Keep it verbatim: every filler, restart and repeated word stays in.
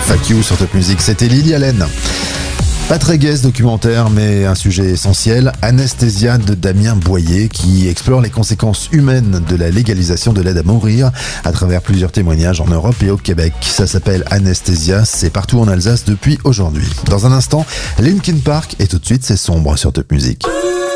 Fuck You sur Top Music, c'était Lily Allen. Pas très gai ce documentaire, mais un sujet essentiel, Anesthésia de Damien Boyer, qui explore les conséquences humaines de la légalisation de l'aide à mourir à travers plusieurs témoignages en Europe et au Québec. Ça s'appelle Anesthésia, c'est partout en Alsace depuis aujourd'hui. Dans un instant, Linkin Park et tout de suite c'est sombre sur Top Music.